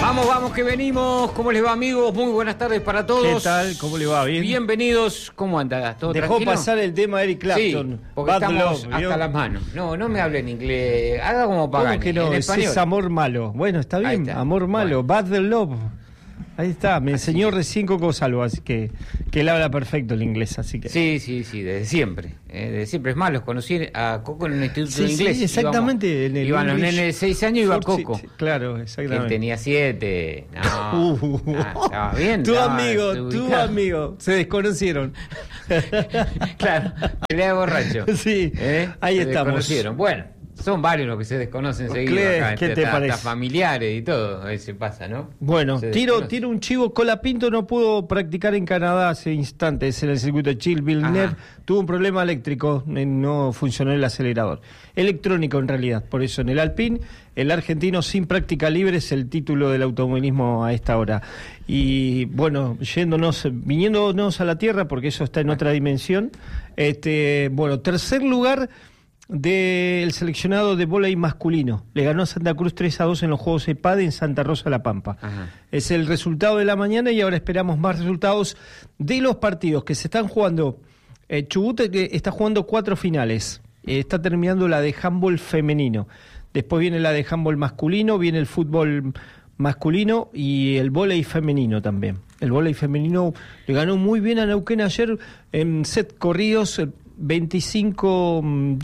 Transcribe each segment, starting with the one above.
Vamos, que venimos. ¿Cómo les va, amigos? Muy buenas tardes para todos. ¿Qué tal? ¿Cómo le va? ¿Bien? Bienvenidos. ¿Cómo anda? ¿Todo Dejó tranquilo? pasar el tema de Eric Clapton. Sí, porque Bad estamos Love, hasta ¿vio? las manos. No me hable en inglés. Haga como Pagani. ¿Cómo que no? En Ese español. es amor malo. Bueno, está Ahí bien. está. Amor malo. Bueno. Bad Love. Ahí está. Me enseñó recién Coco Salvo, así que él habla perfecto el inglés, así que... Sí, desde siempre. Desde siempre. Es más, los conocí a Coco en un instituto de inglés. Sí, exactamente. Iban los nenes de 6 años y iba Coco. Sí, claro, Que él exactamente. tenía 7. No. Estaba bien. Tu estaba amigo, ubicado. se desconocieron. Claro, pelea de borracho. Sí, ahí Se estamos. desconocieron. Bueno, son varios los que se desconocen seguido ¿Qué acá. te parece? Hasta familiares y todo, a veces pasa, ¿no? Bueno, Se tiro desconocen. un chivo. Colapinto no pudo practicar en Canadá hace instantes en el circuito de Chile. Villeneuve Ajá. tuvo un problema eléctrico, no funcionó el acelerador. Electrónico en realidad, por eso en el Alpine, el argentino sin práctica libre es el título del automovilismo a esta hora. Y bueno, viniéndonos a la tierra, porque eso está en otra dimensión, bueno, tercer lugar del seleccionado de vóley masculino. Le ganó a Santa Cruz 3-2 en los Juegos EPADE en Santa Rosa La Pampa. Ajá. Es el resultado de la mañana y ahora esperamos más resultados de los partidos que se están jugando. Chubut que está jugando 4 finales. Está terminando la de handball femenino. Después viene la de handball masculino, viene el fútbol masculino y el vóley femenino también. El vóley femenino le ganó muy bien a Neuquén ayer en set corridos, 25-12,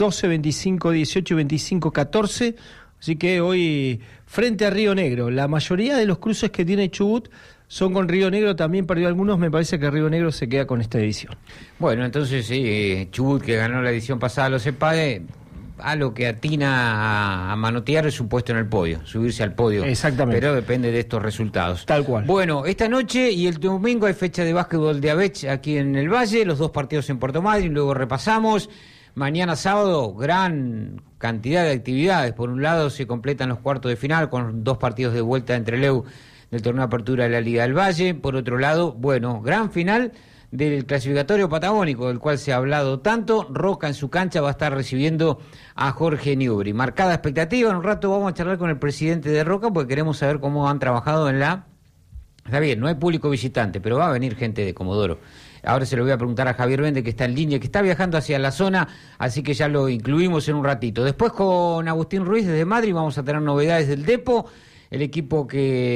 25-18, 25-14. Así que hoy frente a Río Negro. La mayoría de los cruces que tiene Chubut son con Río Negro, también perdió algunos. Me parece que Río Negro se queda con esta edición. Bueno, entonces sí, Chubut, que ganó la edición pasada a los EPADE, a lo que atina a manotear es un puesto en el podio, subirse al podio. Exactamente. Pero depende de estos resultados. Tal cual. Bueno, esta noche y el domingo hay fecha de básquetbol de Avech aquí en el Valle, los 2 partidos en Puerto Madryn, luego repasamos. Mañana sábado, gran cantidad de actividades. Por un lado se completan los cuartos de final con 2 partidos de vuelta entre Leu del torneo de apertura de la Liga del Valle. Por otro lado, bueno, gran final del clasificatorio patagónico, del cual se ha hablado tanto. Roca en su cancha va a estar recibiendo a Jorge Newbery. Marcada expectativa, en un rato vamos a charlar con el presidente de Roca porque queremos saber cómo han trabajado en la... Está bien, no hay público visitante, pero va a venir gente de Comodoro. Ahora se lo voy a preguntar a Javier Bende, que está en línea, que está viajando hacia la zona, así que ya lo incluimos en un ratito. Después con Agustín Ruiz desde Madrid vamos a tener novedades del Depo. El equipo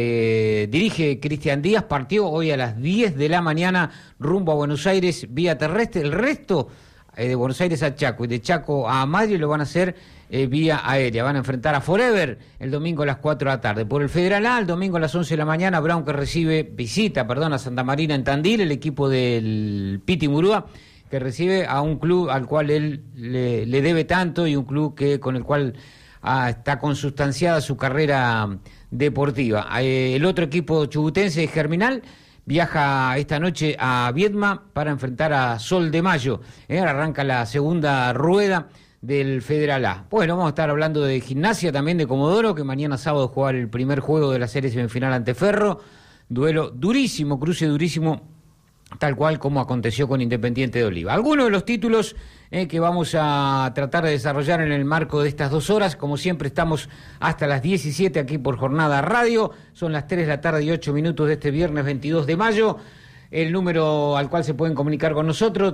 que dirige Cristian Díaz partió hoy a las 10 de la mañana rumbo a Buenos Aires vía terrestre. El resto de Buenos Aires a Chaco y de Chaco a Madrid lo van a hacer vía aérea. Van a enfrentar a Forever el domingo a las 4 de la tarde. Por el Federal A, el domingo a las 11 de la mañana, Brown que visita a Santa Marina en Tandil, el equipo del Piti Murúa, que recibe a un club al cual él le debe tanto y un club con el cual está consustanciada su carrera deportiva. El otro equipo chubutense es Germinal, viaja esta noche a Viedma para enfrentar a Sol de Mayo. Arranca la segunda rueda del Federal A. Bueno, vamos a estar hablando de Gimnasia también de Comodoro, que mañana sábado jugar el primer juego de la serie semifinal ante Ferro. Duelo durísimo, cruce durísimo, tal cual como aconteció con Independiente de Oliva. Algunos de los títulos que vamos a tratar de desarrollar en el marco de estas 2 horas. Como siempre estamos hasta las 17 aquí por Jornada Radio. Son las 3 de la tarde y 8 minutos de este viernes 22 de mayo. El número al cual se pueden comunicar con nosotros,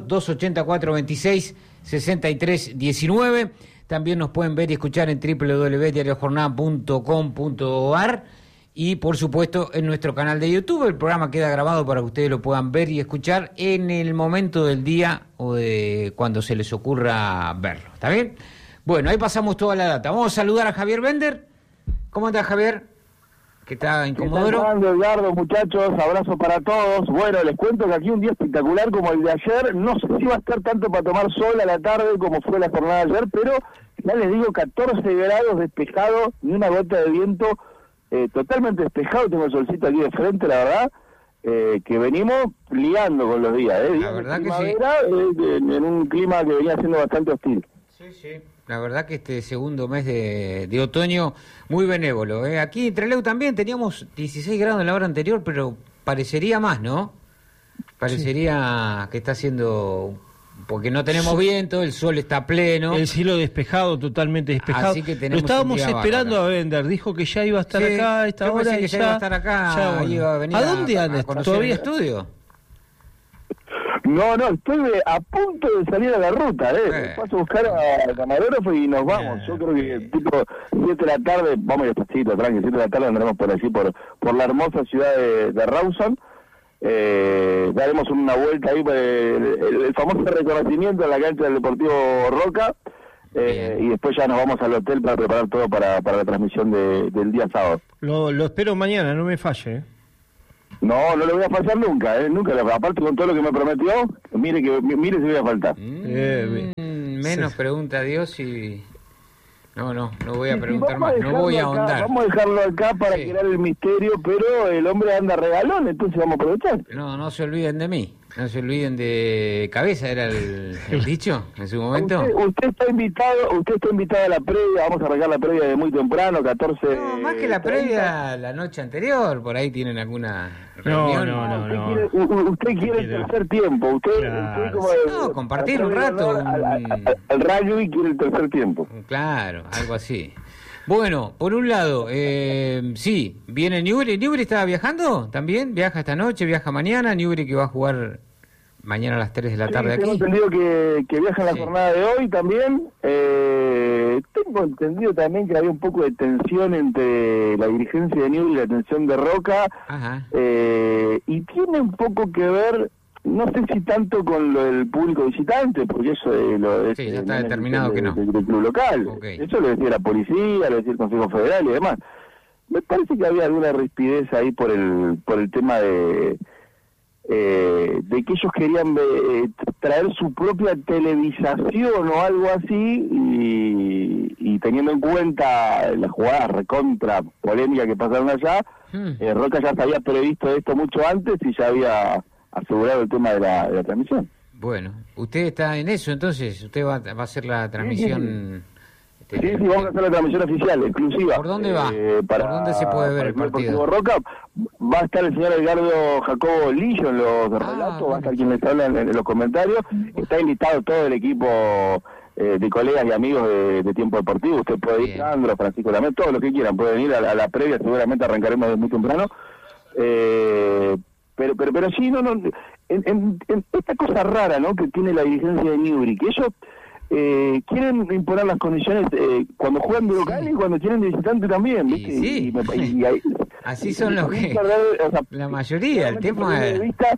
284-26-63-19. También nos pueden ver y escuchar en www.diariojornada.com.ar. Y por supuesto en nuestro canal de YouTube. El programa queda grabado para que ustedes lo puedan ver y escuchar en el momento del día o de cuando se les ocurra verlo. ¿Está bien? Bueno, ahí pasamos toda la data. Vamos a saludar a Javier Bender. ¿Cómo anda, Javier? Que está en Comodoro. ¿Qué tal, Edgardo, muchachos? Abrazo para todos. Bueno, les cuento que aquí un día espectacular como el de ayer. No sé si va a estar tanto para tomar sol a la tarde como fue la jornada de ayer, pero ya les digo, 14 grados despejado, ni una gota de viento. Totalmente despejado, tengo el solcito aquí de frente, la verdad, que venimos liando con los días, La verdad que sí. En un clima que venía siendo bastante hostil. Sí, sí. La verdad que este segundo mes de otoño muy benévolo. Aquí en Trelew también teníamos 16 grados en la hora anterior, pero parecería más, ¿no? Parecería que está haciendo porque no tenemos viento, el sol está pleno. El cielo despejado, totalmente despejado. Así que tenemos lo estábamos un día esperando bárbaro. a Bender, dijo que ya iba a estar Sí, acá a esta yo hora. pensé que y ya iba a estar acá, ya, bueno. iba a venir dónde a anda? conocer ¿Todavía el estudio? No, estoy a punto de salir a la ruta, Paso a buscar al camarógrafo y nos vamos. Yo creo que tipo 7 de la tarde, vamos despacito, tranqui, 7 de la tarde andaremos por allí, por la hermosa ciudad de Rawson. Daremos una vuelta ahí por el famoso reconocimiento en la cancha del Deportivo Roca. Y después ya nos vamos al hotel para preparar todo para la transmisión del día sábado. Lo espero mañana, no me falle, No le voy a faltar nunca, nunca. Aparte con todo lo que me prometió, mire si voy a faltar. Menos sí. Pregunta a Dios y... No voy a Sí, preguntar vamos más, no voy a dejarlo acá, ahondar. Vamos a dejarlo acá para Sí. crear el misterio, pero el hombre anda regalón, entonces vamos a aprovechar. No se olviden de mí, no se olviden de Cabeza, era el dicho en su momento. Usted está invitado a la previa, vamos a arrancar la previa de muy temprano, 14. No, más que la 30. previa, la noche anterior, por ahí tienen alguna reunión. Usted quiere el tercer tiempo, usted Claro. como Compartir un rato. al rugby quiere el tercer tiempo. Claro, algo así. Bueno, por un lado, sí, viene Newbery. ¿Newbery estaba viajando también? ¿Viaja esta noche? ¿Viaja mañana? Newbery que va a jugar mañana a las 3 de la tarde tengo aquí. entendido que viaja en la Sí. jornada de hoy también. Tengo entendido también que había un poco de tensión entre la dirigencia de Newbery y la tensión de Roca. Ajá. Y tiene un poco que ver, no sé si tanto con lo del público visitante, porque eso es Sí, ya está determinado que no. del club local. Ok. Eso lo decía la policía, lo decía el Consejo Federal y demás. Me parece que había alguna rispidez ahí por el tema de que ellos querían traer su propia televisación o algo así, y teniendo en cuenta la jugada recontra polémica que pasaron allá, Roca ya se había previsto esto mucho antes y ya había asegurado el tema de la transmisión. Bueno, usted está en eso, entonces, usted va a hacer la transmisión. Sí, vamos a hacer la transmisión oficial, exclusiva. ¿Por dónde va? ¿Por dónde se puede ver el partido? Deportivo Roca. Va a estar el señor Edgardo Jacobo Lillo en los relatos, va a estar quien les habla en los comentarios. Está invitado todo el equipo de colegas y amigos de Tiempo Deportivo. Usted puede ir, Sandro, Francisco Lamé, todos los que quieran, pueden ir a la previa, seguramente arrancaremos desde muy temprano. Pero sí, en esta cosa rara, ¿no?, que tiene la dirigencia de Newbery, que ellos quieren imponer las condiciones cuando juegan de local y cuando quieren de visitante también, ¿viste? Sí. Y ahí, Así son los que... o sea, La mayoría, el tiempo de es... vista,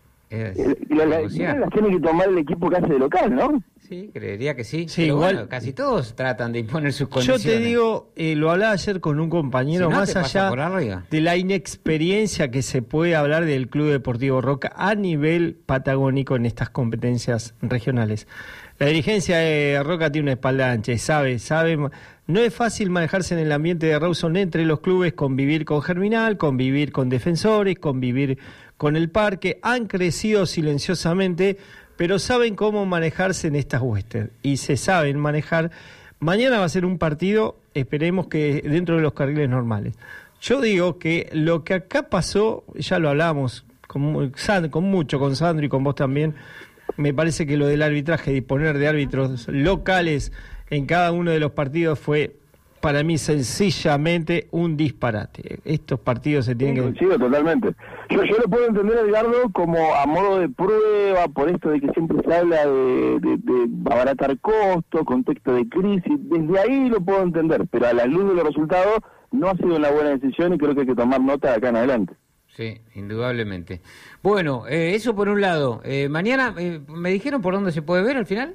las tiene que tomar el equipo que hace de local, ¿no? Sí, creería que sí. Sí, Pero igual- bueno, casi todos tratan de imponer sus Yo condiciones. te digo, lo hablaba ayer con un compañero, Si no, más te pasa allá por arriba. de la inexperiencia que se puede hablar del Club Deportivo Roca a nivel patagónico en estas competencias regionales. La dirigencia de Roca tiene una espalda ancha, y sabe, no es fácil manejarse en el ambiente de Rawson entre los clubes, convivir con Germinal, convivir con Defensores, convivir con el Parque, han crecido silenciosamente, pero saben cómo manejarse en estas huestes, y se saben manejar. Mañana va a ser un partido, esperemos que dentro de los carriles normales. Yo digo que lo que acá pasó, ya lo hablamos con Sandro y con vos también, me parece que lo del arbitraje, de poner de árbitros locales en cada uno de los partidos fue, para mí, sencillamente un disparate. Estos partidos se tienen que... Coincido totalmente. Yo lo puedo entender, Edgardo, como a modo de prueba, por esto de que siempre se habla de abaratar costos, contexto de crisis, desde ahí lo puedo entender, pero a la luz de los resultados no ha sido una buena decisión y creo que hay que tomar nota de acá en adelante. Sí, indudablemente. Bueno, eso por un lado. Mañana, ¿me dijeron por dónde se puede ver al final?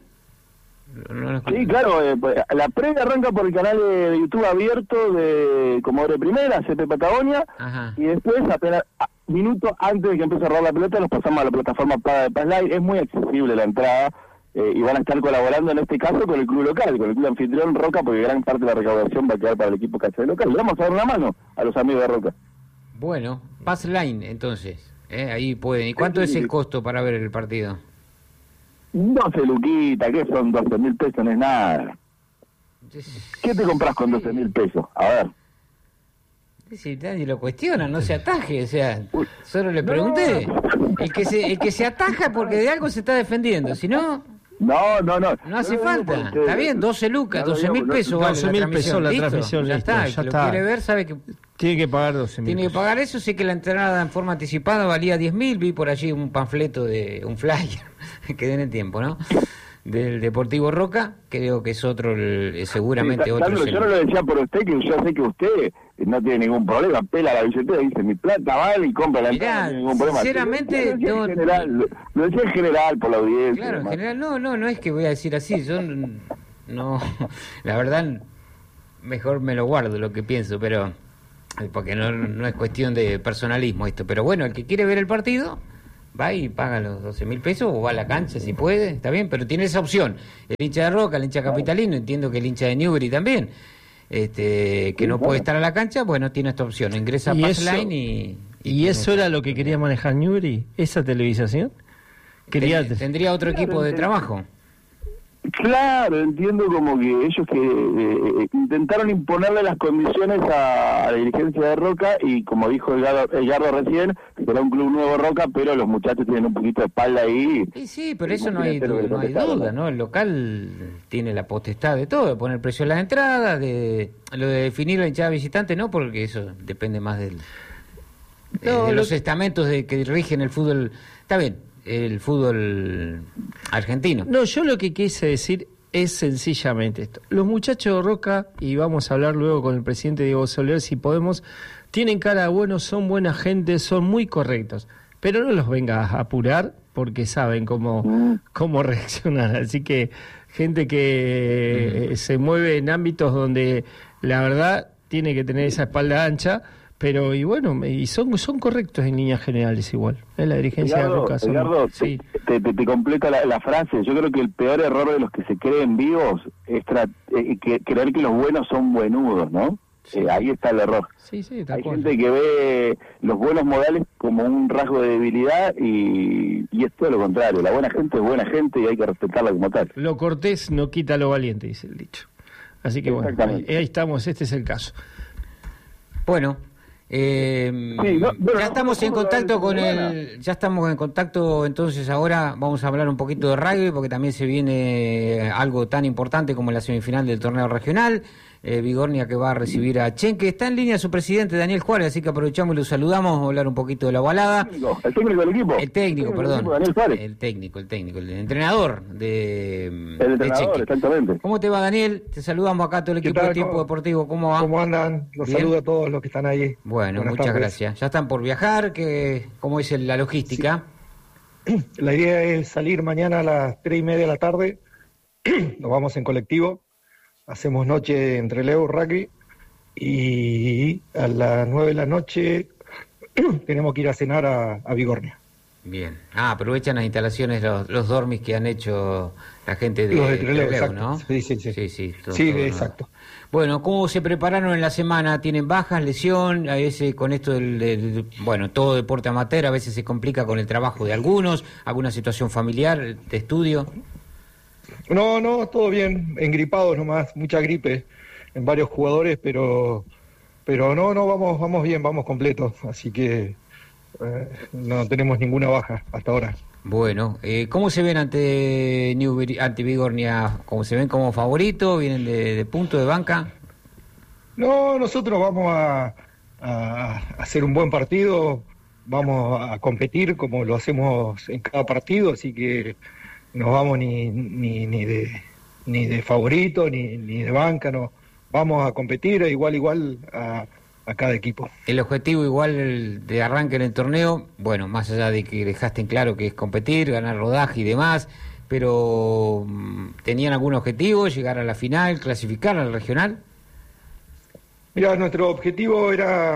Sí, claro, pues, la previa arranca por el canal de YouTube abierto de Comodoro Primera, CP Patagonia, Ajá. y después, apenas minutos antes de que empiece a rodar la pelota, nos pasamos a la plataforma paga de Passline. Es muy accesible la entrada, y van a estar colaborando en este caso con el club local, con el club anfitrión Roca, porque gran parte de la recaudación va a quedar para el equipo que hace de local. Le vamos a dar una mano a los amigos de Roca. Bueno, Passline, entonces. Ahí pueden. ¿Y cuánto es el costo para ver el partido? 12 luquitas, ¿qué son 12.000 pesos? No es nada. ¿Qué te compras con 12.000 pesos? A ver. Si nadie lo cuestiona, no se ataje, o sea, solo le pregunté. El que se ataja porque de algo se está defendiendo, si no... No. No hace falta, está bien, 12 lucas, 12.000 pesos vale 12.000 pesos la transmisión, ya listo, está, ya el que está. lo quiere ver sabe que Tiene que pagar 12.000 tiene que pesos. pagar eso. Sé que la entrada en forma anticipada valía 10.000, vi por allí un panfleto de un flyer que den el tiempo, ¿no? Del Deportivo Roca, creo que es otro, seguramente Sí, otro. Sandro, yo no lo decía por usted, que yo sé que usted no tiene ningún problema, pela la billetera, dice mi plata vale y compra la entrada, no Mirá, tiene ningún problema. sinceramente, Lo decía en general por la audiencia. Claro, en además. general, no es que voy a decir así, yo no, la verdad, mejor me lo guardo lo que pienso, pero porque no es cuestión de personalismo esto, pero bueno, el que quiere ver el partido va y paga los 12.000 pesos o va a la cancha si puede, está bien, pero tiene esa opción. El hincha de Roca, el hincha capitalino, entiendo que el hincha de Newbery también, que no puede estar a la cancha, bueno, tiene esta opción, ingresa a ¿Y Passline ¿Y tiene eso esta era lo que quería manejar Newbery? ¿Esa televisación? Tendría otro equipo de trabajo. Claro, entiendo como que ellos que intentaron imponerle las condiciones a la dirigencia de Roca y como dijo Edgardo recién, será un club nuevo Roca, pero los muchachos tienen un poquito de espalda ahí. Sí, pero eso no hay duda, ¿no? El local tiene la potestad de todo, de poner precio a las entradas, de lo de definir la hinchada visitante, no, porque eso depende más de los estamentos que rigen el fútbol. Está bien, el fútbol argentino. No, yo lo que quise decir es sencillamente esto. Los muchachos de Roca, y vamos a hablar luego con el presidente Diego Soler si podemos, tienen cara de buenos, son buena gente, son muy correctos, pero no los vengas a apurar porque saben cómo reaccionar. Así que gente que se mueve en ámbitos donde la verdad tiene que tener esa espalda ancha. Pero, y bueno, y son correctos en líneas generales igual. La dirigencia de Roca. Edgardo, Sí. te completa la frase. Yo creo que el peor error de los que se creen vivos es creer que los buenos son buenudos, ¿no? Sí. Ahí está el error. Sí, Hay gente que ve los buenos modales como un rasgo de debilidad y es todo lo contrario. La buena gente es buena gente y hay que respetarla como tal. Lo cortés no quita lo valiente, dice el dicho. Así que bueno, ahí estamos, este es el caso. Bueno. Ya estamos en contacto ya estamos en contacto, entonces ahora vamos a hablar un poquito de rugby porque también se viene algo tan importante como la semifinal del torneo regional. Bigornia que va a recibir a Chenque. Está en línea su presidente Daniel Juárez, así que aprovechamos y lo saludamos a hablar un poquito de la balada. El técnico del equipo. El técnico, perdón. Daniel Juárez. El técnico, el entrenador El entrenador, exactamente. ¿Cómo te va, Daniel? Te saludamos acá todo el equipo de Tiempo Deportivo. ¿Cómo va? ¿Cómo andan? Los ¿Bien? saludo a todos los que están ahí. Bueno, Buenas muchas tardes. gracias. Ya están por viajar, ¿cómo es la logística? Sí. La idea es salir mañana a las 3:30 de la tarde. Nos vamos en colectivo. Hacemos noche entre Leo Rugby y a las 9 de la noche tenemos que ir a cenar a Bigornia. Bien. Aprovechan las instalaciones, los dormis que han hecho la gente de Los de Trelew, Trelew, exacto. ¿no? Sí, todo, exacto. Bueno, ¿cómo se prepararon en la semana? ¿Tienen bajas, lesión? A veces con esto bueno, todo deporte amateur, a veces se complica con el trabajo de algunos, alguna situación familiar, de estudio. No, todo bien, engripados nomás, mucha gripe en varios jugadores, pero no, vamos bien, vamos completos, así que no tenemos ninguna baja hasta ahora. Bueno, ¿cómo se ven ante Bigornia? ¿Cómo se ven como favorito? ¿Vienen de punto de banca? No, nosotros vamos a hacer un buen partido, vamos a competir como lo hacemos en cada partido, así que no vamos ni de favorito ni de banca, no, vamos a competir igual a cada equipo. El objetivo igual de arranque en el torneo, bueno, más allá de que dejaste en claro que es competir, ganar rodaje y demás, pero ¿tenían algún objetivo? ¿Llegar a la final, clasificar al regional? Mira, nuestro objetivo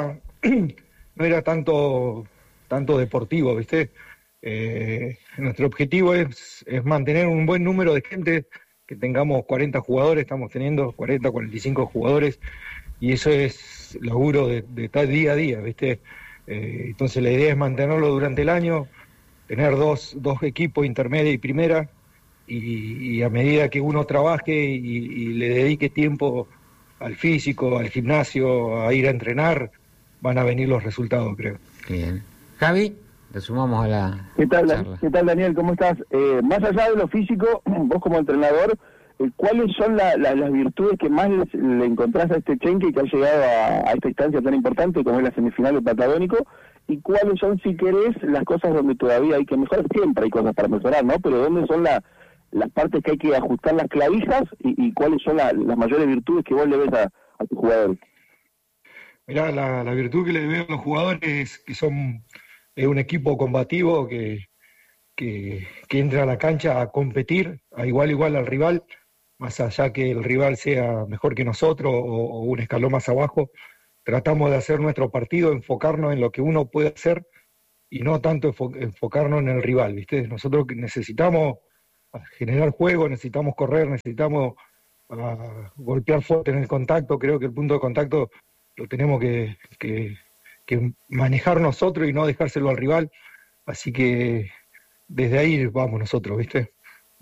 no era tanto deportivo, ¿viste? Nuestro objetivo es mantener un buen número de gente, que tengamos 40 jugadores, estamos teniendo 45 jugadores, y eso es laburo de tal día a día, ¿viste? Entonces la idea es mantenerlo durante el año, tener dos equipos, intermedia y primera, y a medida que uno trabaje y le dedique tiempo al físico, al gimnasio, a ir a entrenar, van a venir los resultados, creo. Bien. Javi. le sumamos a la charla. ¿Qué tal, Daniel? ¿Cómo estás? Más allá de lo físico, vos como entrenador, ¿cuáles son las virtudes que más le encontrás a este Chenque que ha llegado a esta instancia tan importante como es la semifinal del Patagónico? ¿Y cuáles son, si querés, las cosas donde todavía hay que mejorar? Siempre hay cosas para mejorar, ¿no? Pero ¿dónde son las partes que hay que ajustar las clavijas y cuáles son las mayores virtudes que vos le ves a tus jugadores? Mirá, la virtud que le veo a los jugadores es que es un equipo combativo que entra a la cancha a competir a igual al rival, más allá que el rival sea mejor que nosotros o un escalón más abajo. Tratamos de hacer nuestro partido, enfocarnos en lo que uno puede hacer y no tanto enfocarnos en el rival, ¿viste? Nosotros necesitamos generar juego, necesitamos correr, necesitamos golpear fuerte en el contacto. Creo que el punto de contacto lo tenemos que manejar nosotros y no dejárselo al rival. Así que desde ahí vamos nosotros, ¿viste?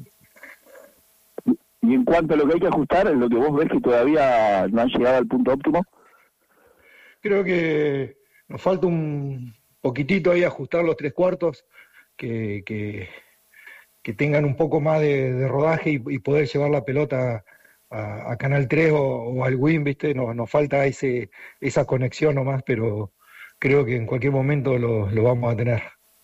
Y en cuanto a lo que hay que ajustar, en lo que vos ves que todavía no han llegado al punto óptimo. Creo que nos falta un poquitito ahí ajustar los 3/4, que tengan un poco más de rodaje y poder llevar la pelota a Canal 3 o al Win, ¿viste? Nos falta esa conexión nomás, pero creo que en cualquier momento lo vamos a tener.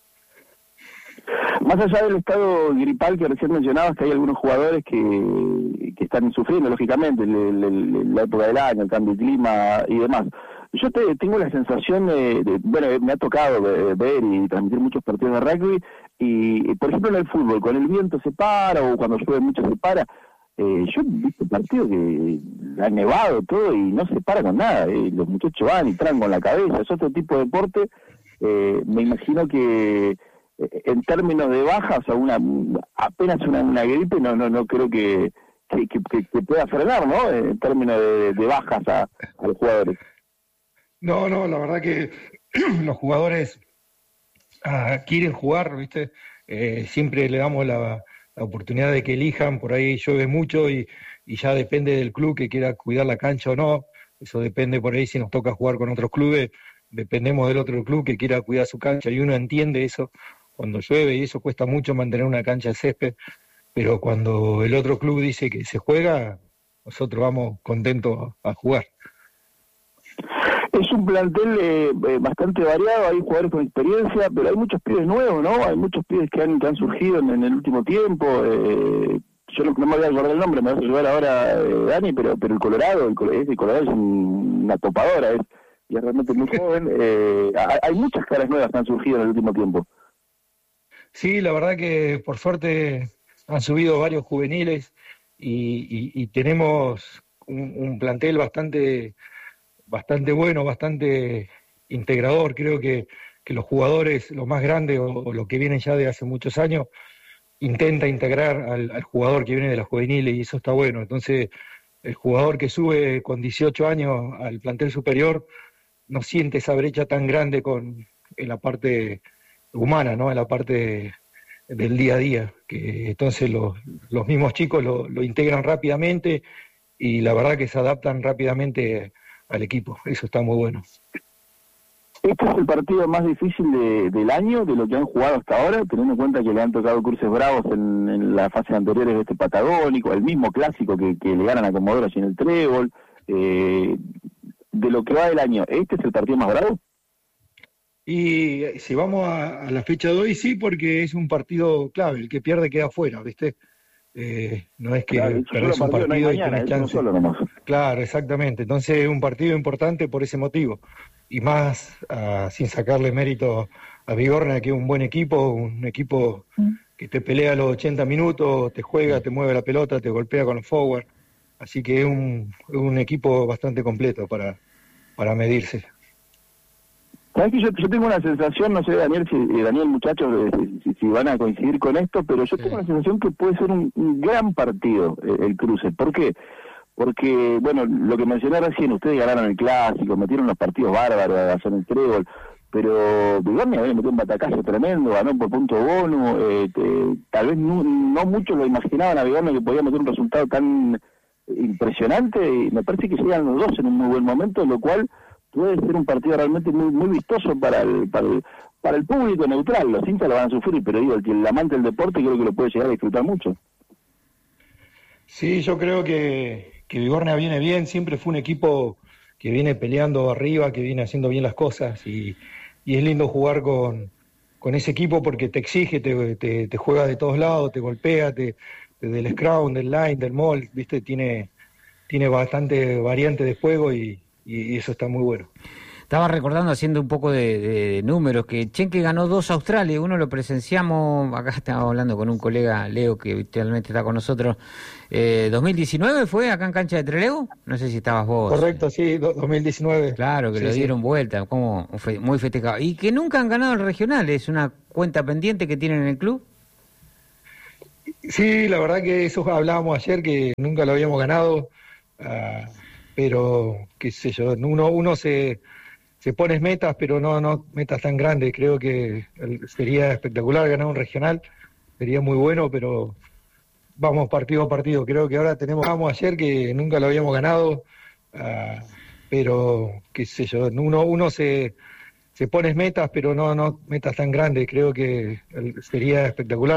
Más allá del estado gripal que recién mencionabas, que hay algunos jugadores que están sufriendo, lógicamente, la época del año, el cambio de clima y demás. Yo tengo la sensación bueno, me ha tocado ver y transmitir muchos partidos de rugby y, por ejemplo, en el fútbol, cuando el viento se para o cuando llueve mucho se para. Yo he visto partidos que ha nevado todo y no se para con nada. Los muchachos van y traen con la cabeza. Es otro tipo de deporte. Me imagino que en términos de bajas, o sea, apenas una gripe, no creo que pueda frenar, ¿no? En términos de bajas a los jugadores. No, la verdad que los jugadores quieren jugar, ¿viste? Siempre le damos la oportunidad de que elijan. Por ahí llueve mucho y ya depende del club que quiera cuidar la cancha o no. Eso depende por ahí si nos toca jugar con otros clubes. Dependemos del otro club que quiera cuidar su cancha y uno entiende eso cuando llueve y eso cuesta mucho mantener una cancha de césped. Pero cuando el otro club dice que se juega, nosotros vamos contentos a jugar. Es un plantel bastante variado, hay jugadores con experiencia, pero hay muchos pibes nuevos, ¿no? Hay muchos pibes que han surgido en el último tiempo. Yo no me voy a acordar el nombre, me vas a ayudar ahora, Dani, pero el Colorado es una topadora, y es realmente muy joven. Hay muchas caras nuevas que han surgido en el último tiempo. Sí, la verdad que por suerte han subido varios juveniles y tenemos un plantel bastante bueno, bastante integrador. Creo que los jugadores, los más grandes o los que vienen ya de hace muchos años, intenta integrar al jugador que viene de las juveniles y eso está bueno. Entonces, el jugador que sube con 18 años al plantel superior no siente esa brecha tan grande en la parte humana, ¿no? En la parte del día a día. Que entonces los mismos chicos lo integran rápidamente y la verdad que se adaptan rápidamente al equipo. Eso está muy bueno. ¿Este es el partido más difícil del año, de lo que han jugado hasta ahora, teniendo en cuenta que le han tocado cruces bravos en las fases anteriores de este Patagónico, el mismo clásico que le ganan a Comodoro allí en el Trébol? De lo que va del año, ¿este es el partido más bravo? Y si vamos a la fecha de hoy, sí, porque es un partido clave. El que pierde queda afuera, ¿viste? No es que perdés un partido y tenés chance. Claro, exactamente. Entonces es un partido importante por ese motivo. Y más sin sacarle mérito a Bigorna, que es un buen equipo, un equipo que te pelea los 80 minutos, te juega, te mueve la pelota, te golpea con los forward. Así que es un equipo bastante completo para medirse. ¿Sabes que yo tengo una sensación, no sé, Daniel, muchachos, si van a coincidir con esto, pero yo tengo la sensación que puede ser un gran partido el cruce? ¿Por qué? Porque, bueno, lo que mencioné recién, ustedes ganaron el clásico, metieron los partidos bárbaros allá en el Trébol, pero Bigornia había metido un batacazo tremendo, ganó por punto bono, tal vez no muchos lo imaginaban a Bigornia que podía meter un resultado tan impresionante, y me parece que llegan los dos en un muy buen momento, lo cual puede ser un partido realmente muy vistoso para el público neutral. Los hinchas lo van a sufrir, pero digo, el amante del deporte creo que lo puede llegar a disfrutar mucho. Sí, yo creo que Vigornia viene bien, siempre fue un equipo que viene peleando arriba, que viene haciendo bien las cosas, y es lindo jugar con ese equipo porque te exige, te juega de todos lados, te golpea, del scrum, del line, del maul, ¿viste? Tiene bastante variante de juego y eso está muy bueno. Estaba recordando, haciendo un poco de números, que Chenque ganó 2 Australias, uno lo presenciamos, acá estaba hablando con un colega, Leo, que habitualmente está con nosotros, 2019 fue acá en cancha de Trelew, no sé si estabas vos. Correcto, sí, 2019. Claro, que sí, lo dieron sí. vuelta, como muy festejado. Y que nunca han ganado el regional, es una cuenta pendiente que tienen en el club. Sí, la verdad que eso hablábamos ayer, que nunca lo habíamos ganado, pero qué sé yo, uno se pone metas, pero no metas tan grandes. Creo que sería espectacular ganar un regional, sería muy bueno, pero vamos partido a partido. Creo que ahora vamos ayer que nunca lo habíamos ganado, pero qué sé yo, uno se pone metas, pero no metas tan grandes. Creo que sería espectacular.